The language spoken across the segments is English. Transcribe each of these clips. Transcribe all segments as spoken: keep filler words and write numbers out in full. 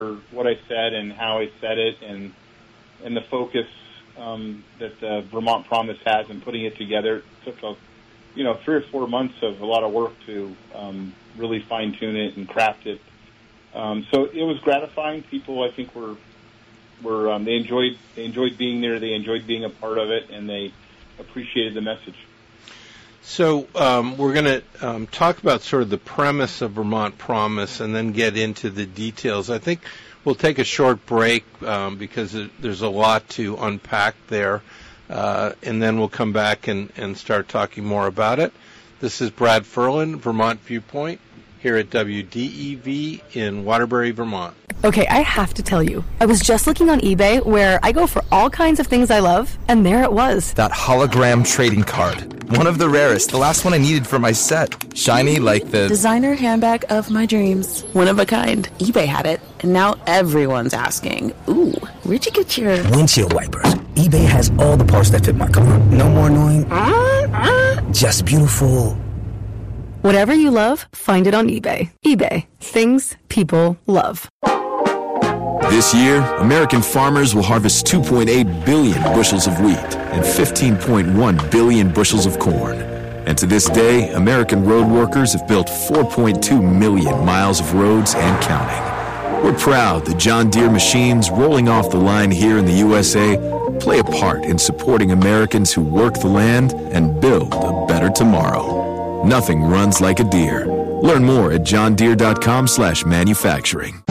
what I said and how I said it, and and the focus um, that the Vermont Promise has in putting it together. It took a, you know, three or four months of a lot of work to um, really fine tune it and craft it. Um, so it was gratifying. People, I think, were were um, they enjoyed they enjoyed being there. They enjoyed being a part of it, and they appreciated the message. So um, we're going to um, talk about sort of the premise of Vermont Promise and then get into the details. I think we'll take a short break um, because it, there's a lot to unpack there, uh, and then we'll come back and, and start talking more about it. This is Brad Ferlin, Vermont Viewpoint, here at W D E V in Waterbury, Vermont. Okay, I have to tell you, I was just looking on eBay where I go for all kinds of things I love, and there it was. That hologram trading card. One of the rarest, the last one I needed for my set. Shiny like the... designer handbag of my dreams. One of a kind. eBay had it, and now everyone's asking, ooh, where'd you get your... windshield wipers. eBay has all the parts that fit my car. No more annoying... Uh, uh. Just beautiful... Whatever you love, find it on eBay. eBay. Things people love. This year, American farmers will harvest two point eight billion bushels of wheat and fifteen point one billion bushels of corn. And to this day, American road workers have built four point two million miles of roads and counting. We're proud that John Deere machines rolling off the line here in the U S A play a part in supporting Americans who work the land and build a better tomorrow. Nothing runs like a Deere. Learn more at johndeere.com slash manufacturing.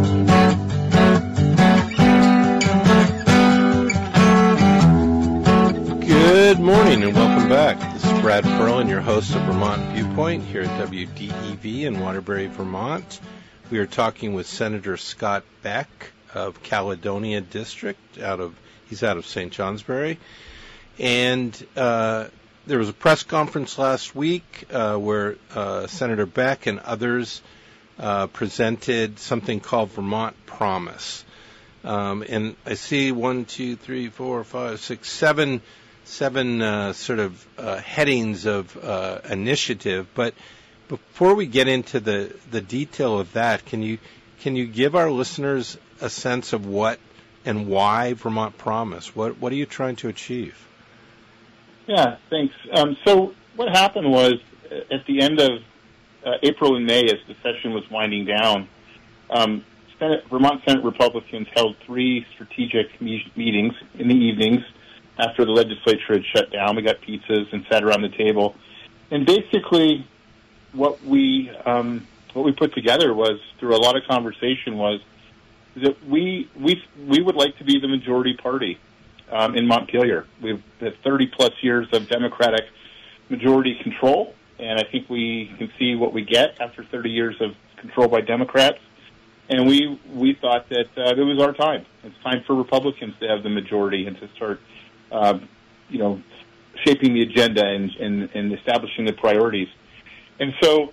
Good morning and welcome back. This is Brad Ferlin, your host of Vermont Viewpoint here at W D E V in Waterbury, Vermont. We are talking with Senator Scott Beck of Caledonia District. Out of he's out of Saint Johnsbury, and uh, there was a press conference last week uh, where uh, Senator Beck and others uh, presented something called Vermont Promise, um, and I see one, two, three, four, five, six, seven. seven uh, sort of uh, headings of uh, initiative. But before we get into the, the detail of that, can you can you give our listeners a sense of what and why Vermont Promise? What what are you trying to achieve? Yeah, thanks. Um, so what happened was at the end of uh, April and May, as the session was winding down, um, Senate, Vermont Senate Republicans held three strategic me- meetings in the evenings after the legislature had shut down. We got pizzas and sat around the table. And basically what we um, what we put together was, through a lot of conversation, was that we we we would like to be the majority party um, in Montpelier. We've had thirty-plus years of Democratic majority control, and I think we can see what we get after thirty years of control by Democrats. And we, we thought that uh, it was our time. It's time for Republicans to have the majority and to start Uh, you know, shaping the agenda and, and, and establishing the priorities. And so,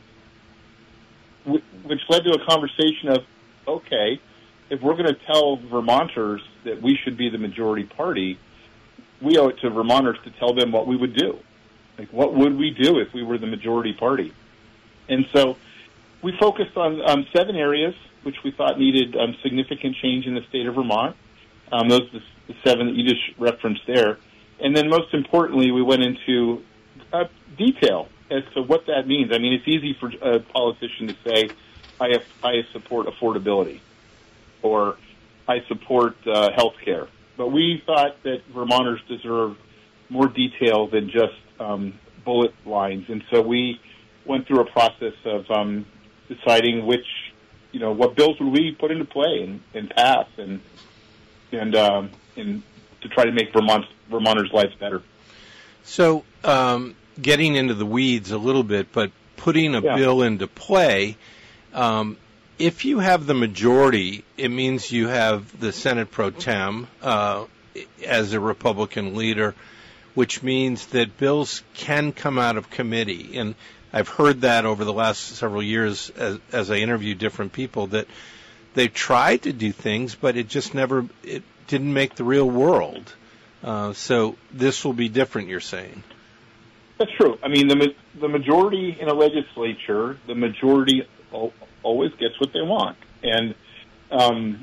w- which led to a conversation of, okay, if we're going to tell Vermonters that we should be the majority party, we owe it to Vermonters to tell them what we would do. Like, what would we do if we were the majority party? And so we focused on um, seven areas which we thought needed um, significant change in the state of Vermont. Um, those are the seven that you just referenced there. And then most importantly, we went into uh, detail as to what that means. I mean, it's easy for a politician to say, I, have, I support affordability, or I support uh, health care. But we thought that Vermonters deserve more detail than just um, bullet lines. And so we went through a process of um, deciding which, you know, what bills would we put into play and, and pass, and and um, and to try to make Vermont Vermonters' lives better. So, um, getting into the weeds a little bit, but putting a yeah. bill into play, um, if you have the majority, it means you have the Senate pro tem uh, as a Republican leader, which means that bills can come out of committee. And I've heard that over the last several years as, as I interview different people, that they tried to do things, but it just never, it didn't make the real world. Uh, so this will be different, you're saying? That's true. I mean, the the majority in a legislature, the majority always gets what they want. And um,